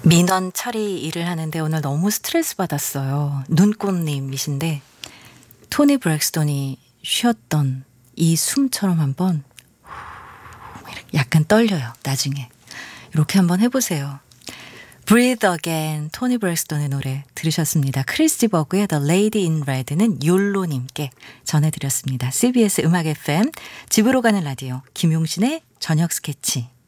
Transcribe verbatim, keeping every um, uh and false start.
민원 처리 일을 하는데 오늘 너무 스트레스 받았어요. 눈꽃님이신데 토니 브렉스톤이 쉬었던 이 숨처럼 한번 약간 떨려요. 나중에 이렇게 한번 해보세요. Breathe Again, 토니 브렉스톤의 노래 들으셨습니다. 크리스티 버그의 The Lady in Red는 욜로님께 전해드렸습니다. 씨비에스 음악 에프엠 집으로 가는 라디오 김용신의 저녁 스케치.